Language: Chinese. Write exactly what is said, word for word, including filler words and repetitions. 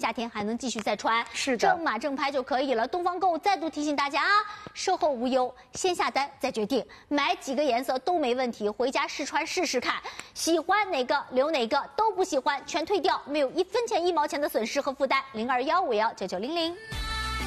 夏天还能继续再穿。 是的， 正码正拍就可以了。东方购物再度提醒大家啊，售后无忧，先下单再决定，买几个颜色都没问题，回家试穿试试看，喜欢哪个留哪个，都不喜欢全退掉，没有一分钱一毛钱的损失和负担。零二幺五幺九九零零。